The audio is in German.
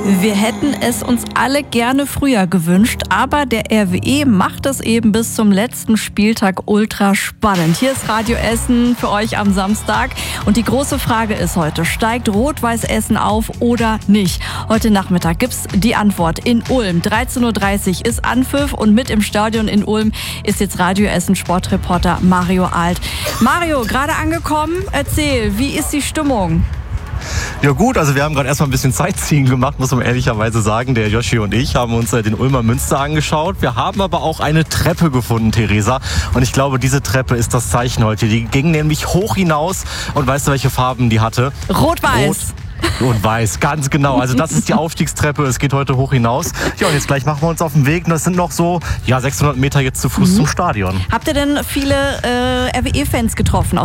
Wir hätten es uns alle gerne früher gewünscht, aber der RWE macht es eben bis zum letzten Spieltag ultra spannend. Hier ist Radio Essen für euch am Samstag und die große Frage ist heute, steigt Rot-Weiß Essen auf oder nicht? Heute Nachmittag gibt's die Antwort in Ulm. 13:30 Uhr ist Anpfiff und mit im Stadion in Ulm ist jetzt Radio Essen Sportreporter Mario Alt. Mario, gerade angekommen, erzähl, wie ist die Stimmung? Ja gut, also wir haben gerade erstmal ein bisschen Sightseeing gemacht, muss man ehrlicherweise sagen. Der Joshi und ich haben uns den Ulmer Münster angeschaut. Wir haben aber auch eine Treppe gefunden, Theresa. Und ich glaube, diese Treppe ist das Zeichen heute. Die ging nämlich hoch hinaus. Und weißt du, welche Farben die hatte? Rot-Weiß. Rot und weiß, ganz genau. Also das ist die Aufstiegstreppe, es geht heute hoch hinaus. Ja, und jetzt gleich machen wir uns auf den Weg. Und das sind noch so 600 Meter jetzt zu Fuß zum Stadion. Habt ihr denn viele RWE-Fans getroffen?